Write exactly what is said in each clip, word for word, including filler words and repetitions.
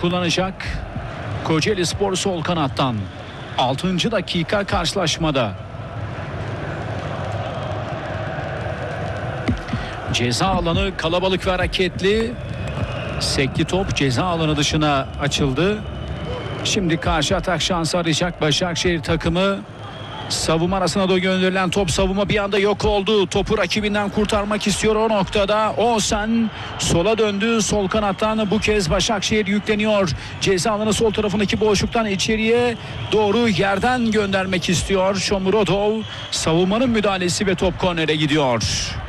kullanacak Kocaelispor sol kanattan. altıncı dakika karşılaşmada. Ceza alanı kalabalık ve hareketli. Sekli top ceza alanı dışına açıldı. Şimdi karşı atak şansı arayacak Başakşehir takımı. Savunma arasına doğru gönderilen top, savunma bir anda yok oldu. Topu rakibinden kurtarmak istiyor o noktada. Oğuzhan sola döndü. Sol kanattan bu kez Başakşehir yükleniyor. Ceza alanı sol tarafındaki boşluktan içeriye doğru yerden göndermek istiyor Shomurodov. Savunmanın müdahalesi ve top kornere gidiyor.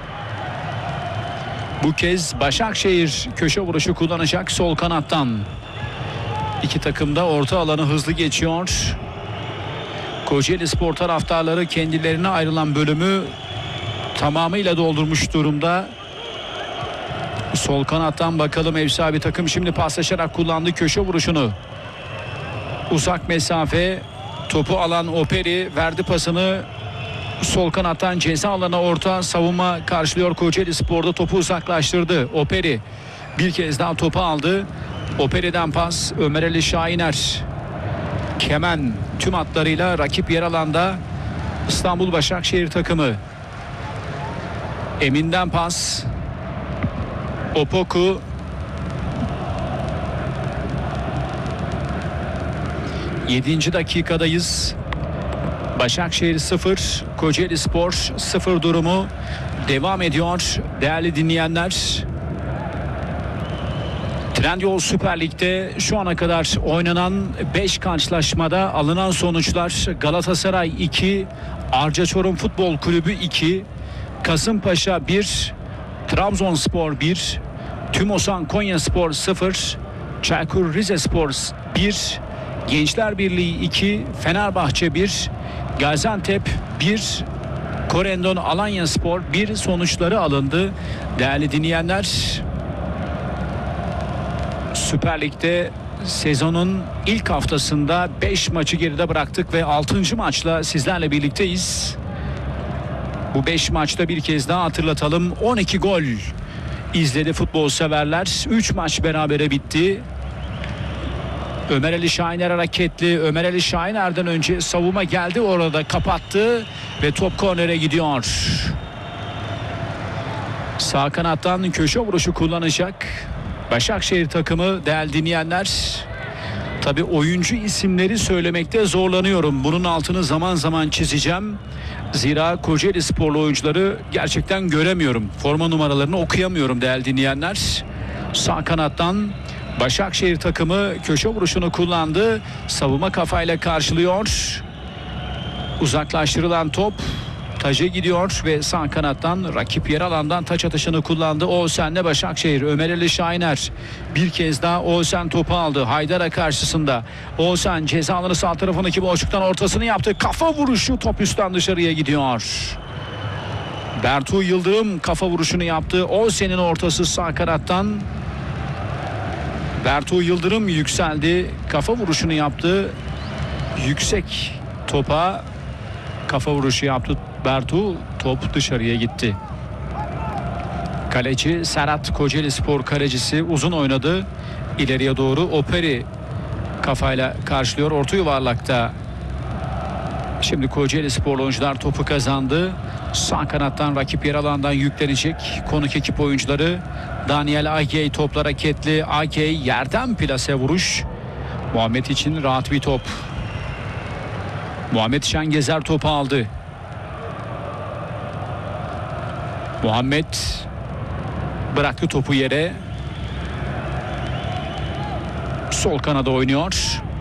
Bu kez Başakşehir köşe vuruşu kullanacak sol kanattan. İki takım da orta alanı hızlı geçiyor. Kocaelispor taraftarları kendilerine ayrılan bölümü tamamıyla doldurmuş durumda. Sol kanattan bakalım, ev sahibi takım şimdi paslaşarak kullandı köşe vuruşunu. Uzak mesafe, topu alan Operi verdi pasını. Sol kanattan ceza alanına orta, savunma karşılıyor Kocaelispor'da, topu uzaklaştırdı. Operi bir kez daha topu aldı. Operi'den pas Ömer Ali Şahiner. Kemen tüm hatlarıyla rakip yer alanda İstanbul Başakşehir takımı. Emin'den pas. Opoku. yedinci dakikadayız. Başakşehir sıfır, Kocaelispor sıfır durumu devam ediyor değerli dinleyenler. Trendyol Süper Lig'de şu ana kadar oynanan beş karşılaşmada alınan sonuçlar: Galatasaray iki, Arcaçorum Futbol Kulübü iki, Kasımpaşa bir, Trabzonspor bir, Tümosan Konyaspor sıfır, Çaykur Rizespor bir, Gençler Birliği iki, Fenerbahçe bir, Gaziantep bir, Korendon Alanyaspor bir sonuçları alındı. Değerli dinleyenler, Süper Lig'de sezonun ilk haftasında beş maçı geride bıraktık ve altıncı maçla sizlerle birlikteyiz. Bu beş maçta bir kez daha hatırlatalım, on iki gol izledi futbol severler. üç maç berabere bitti. Ömer Ali Şahiner hareketli. Ömer Ali Şahiner'den önce savunma geldi, orada kapattı ve top kornere gidiyor. Sağ kanattan köşe vuruşu kullanacak Başakşehir takımı değerli dinleyenler. Tabii oyuncu isimleri söylemekte zorlanıyorum. Bunun altını zaman zaman çizeceğim. Zira Kocaelisporlu oyuncuları gerçekten göremiyorum. Forma numaralarını okuyamıyorum değerli dinleyenler. Sağ kanattan Başakşehir takımı köşe vuruşunu kullandı. Savunma kafayla karşılıyor. Uzaklaştırılan top taca gidiyor ve sağ kanattan rakip yer alandan taç atışını kullandı. Oğuzhan'la Başakşehir. Ömer Ali Şahiner bir kez daha Oğuzhan topu aldı. Haydar'a karşısında. Oğuzhan ceza alanı sağ tarafındaki boşluktan ortasını yaptı. Kafa vuruşu, top üstten dışarıya gidiyor. Bertu Yıldırım kafa vuruşunu yaptı. Oğuzhan'ın ortası sağ kanattan. Bertu Yıldırım yükseldi. Kafa vuruşunu yaptı. Yüksek topa kafa vuruşu yaptı Bertu. Top dışarıya gitti. Kaleci Serhat, Kocaelispor kalecisi, uzun oynadı. İleriye doğru Operi kafayla karşılıyor. Orta yuvarlakta. Şimdi Kocaelispor oyuncular topu kazandı. Sağ kanattan rakip yer alandan yüklenecek konuk ekip oyuncuları. Daniel Agey topla hareketli. Agey yerden plase vuruş. Muhammed için rahat bir top. Muhammed Şengezer topu aldı. Muhammed bıraktı topu yere. Sol kanada oynuyor.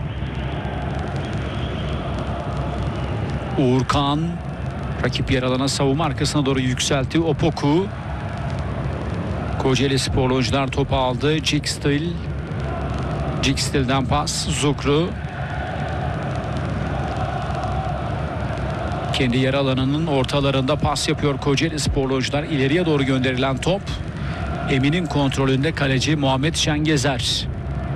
Uğurkan rakip yer alana savunma arkasına doğru yükseltti. Opoku. Kocaelispor oyuncular topu aldı. Jikstil. Jikstil'den pas. Zukru. Kendi yer alanının ortalarında pas yapıyor Kocaelispor oyuncular. İleriye doğru gönderilen top. Emin'in kontrolünde kaleci Muhammed Şengezer.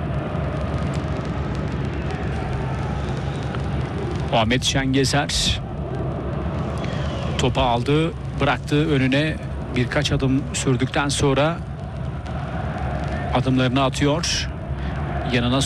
Muhammed Şengezer topu aldı, bıraktı önüne, birkaç adım sürdükten sonra adımlarını atıyor. Yanına